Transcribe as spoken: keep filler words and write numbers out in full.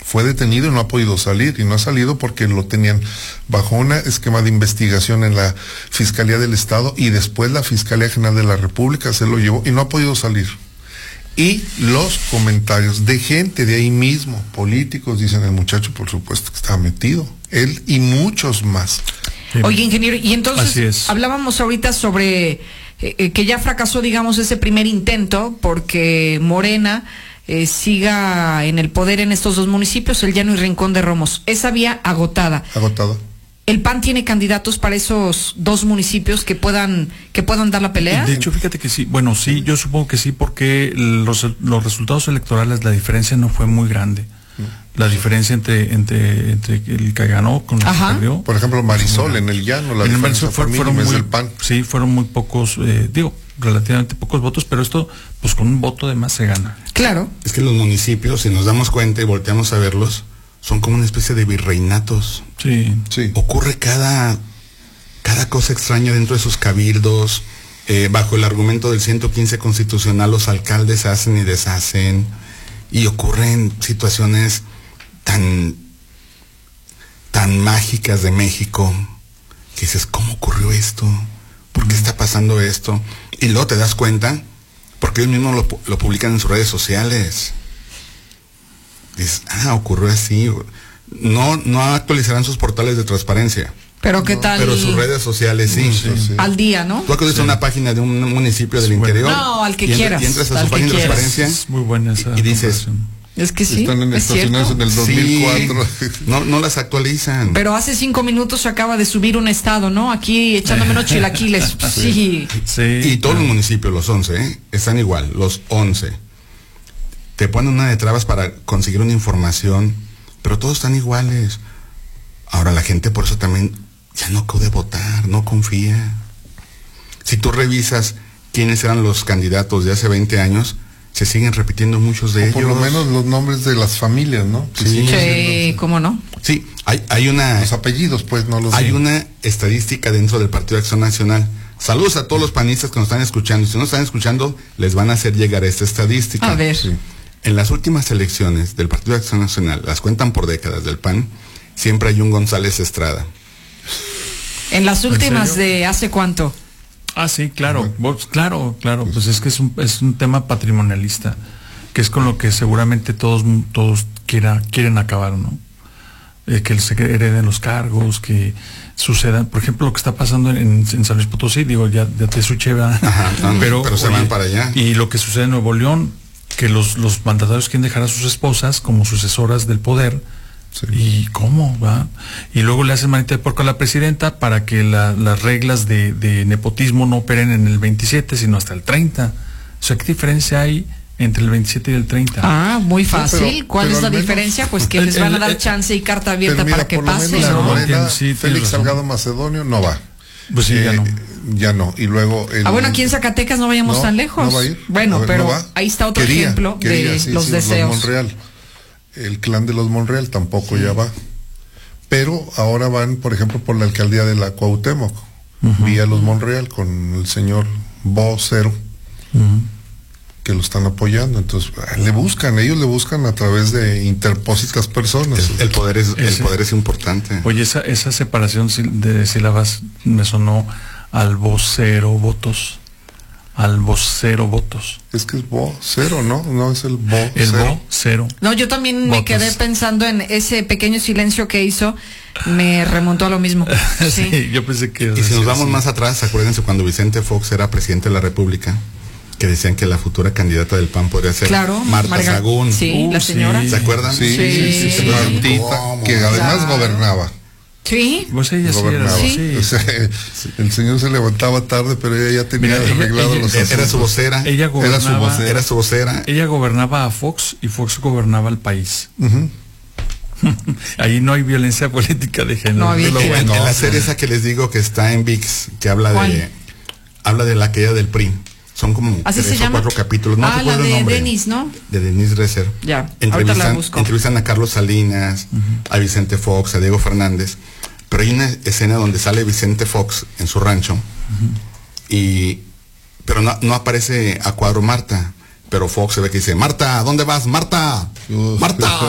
fue detenido y no ha podido salir, y no ha salido porque lo tenían bajo un esquema de investigación en la Fiscalía del Estado, y después la Fiscalía General de la República se lo llevó y no ha podido salir. Y los comentarios de gente de ahí mismo, políticos, dicen el muchacho por supuesto que estaba metido, él y muchos más. Sí. Oye, ingeniero, y entonces hablábamos ahorita sobre eh, que ya fracasó, digamos, ese primer intento porque Morena eh, siga en el poder en estos dos municipios, El Llano y Rincón de Romos. Esa vía agotada. Agotada. ¿El P A N tiene candidatos para esos dos municipios que puedan que puedan dar la pelea? De hecho, fíjate que sí. Bueno, sí, yo supongo que sí, porque los, los resultados electorales, la diferencia no fue muy grande. La diferencia entre entre entre el que ganó con el que perdió. Por ejemplo, Marisol en el Llano, la en diferencia fue, fueron muy, del P A N. Sí, fueron muy pocos, eh, digo, relativamente pocos votos, pero esto, pues con un voto de más se gana. Claro. Es que los municipios, si nos damos cuenta y volteamos a verlos, son como una especie de virreinatos. Sí, sí. Ocurre cada, cada cosa extraña dentro de sus cabildos. Eh, bajo el argumento del ciento quince constitucional, los alcaldes hacen y deshacen. Y ocurren situaciones tan, tan mágicas de México, que dices, ¿cómo ocurrió esto? ¿Por qué está pasando esto? Y luego te das cuenta, porque ellos mismos lo, lo publican en sus redes sociales. Dices, ah, ocurrió así. No, no actualizarán sus portales de transparencia. Pero qué tal. Pero sus redes sociales sí. sí, sí. Al día, ¿no? Tú acudes sí. a una página de un municipio del sí, interior. No, al que y quieras. Y entras a su página de transparencia. Es muy buena esa y, y dices, es que sí. Están en es estacionados cierto. en el dos mil cuatro. Sí. No, no las actualizan. Pero hace cinco minutos se acaba de subir un estado, ¿no? Aquí echándome unos chilaquiles. Sí. Sí. Y todos los municipios, los once, ¿eh? están igual, los once. Te ponen una de trabas para conseguir una información, pero todos están iguales. Ahora la gente por eso también ya no acude a votar, no confía. Si tú revisas quiénes eran los candidatos de hace veinte años, se siguen repitiendo muchos de o ellos. Por lo menos los nombres de las familias, ¿no? Sí, sí, sí ¿cómo no? Sí, hay, hay una... Los apellidos, pues, no los... Hay digo. una estadística dentro del Partido de Acción Nacional. Saludos a todos los panistas que nos están escuchando. Si no están escuchando, les van a hacer llegar esta estadística. A ver. Sí. En las últimas elecciones del Partido de Acción Nacional, las cuentan por décadas del P A N, siempre hay un González Estrada. En las últimas de ¿hace cuánto? Ah, sí, claro, vos, claro, claro, pues es que es un, es un tema patrimonialista, que es con lo que seguramente todos todos quiera, quieren acabar, ¿no? Eh, que se hereden los cargos, que sucedan, por ejemplo, lo que está pasando en, en San Luis Potosí, digo, ya, ya te escuché, Ajá, no, pero, pero se oye, van para allá. Y lo que sucede en Nuevo León, que los, los mandatarios quieren dejar a sus esposas como sucesoras del poder. Sí. ¿Y cómo va? Y luego le hacen manita de porco a la presidenta para que la, las reglas de, de nepotismo no operen en el veintisiete, sino hasta el treinta. O sea, ¿qué diferencia hay entre el veintisiete y el treinta? Ah, muy fácil. No, pero, ¿Cuál pero es la menos, diferencia? Pues que el, les van a dar el, chance y carta abierta mira, para que pase, ¿no? Morena, sí, Félix Salgado Macedonio no va. Pues sí, eh, ya no. Ya no. Y luego... El, ah, bueno, aquí en Zacatecas no vayamos no, tan lejos. No va a ir. Bueno, ver, pero no ahí está otro quería, ejemplo quería, de sí, los sí, deseos. Los Monreal. El clan de los Monreal tampoco sí. ya va. Pero ahora van, por ejemplo, por la alcaldía de la Cuauhtémoc, uh-huh. vía los Monreal, con el señor Vocero, uh-huh. que lo están apoyando. Entonces, le buscan, ellos le buscan a través de interpósitas personas. El, el poder es Ese, el poder es importante. Oye, esa, esa separación de sílabas me sonó al vocero votos. Al vocero votos. Es que es vocero, ¿no? No es el vocero. El vocero. No, yo también votos. Me quedé pensando en ese pequeño silencio que hizo, me remontó a lo mismo. Sí, sí yo pensé que... Y si nos vamos sí. más atrás, acuérdense cuando Vicente Fox era presidente de la República, que decían que la futura candidata del P A N podría ser claro, Marta Marga Sagún. Sí, uh, la señora. ¿Se acuerdan? Sí, sí, sí, sí, sí Martita, que además claro. gobernaba. Sí. Pues ella gobernaba. Sí, sí. O sea, el señor se levantaba tarde, pero ella ya tenía Mira, arreglado ella, los ella, asuntos. Era su vocera. Ella gobernaba, era su vocera. Era su vocera. Ella gobernaba a Fox y Fox gobernaba al país. Uh-huh. Ahí no hay violencia política de género. No, lo bueno. no, en la serie esa que les digo que está en ViX, que habla ¿Cuál? de habla de la caída del P R I. Son como ¿Así tres se o llama? cuatro capítulos. No ah, recuerdo la de el nombre. Denis, ¿no? De Denis Reser. Ya, entrevistan, ahorita la busco. Entrevistan a Carlos Salinas, uh-huh. a Vicente Fox, a Diego Fernández. Pero hay una escena donde sale Vicente Fox en su rancho, uh-huh. y pero no, no aparece a cuadro Marta, pero Fox se ve que dice, Marta, ¿dónde vas? Marta, Marta.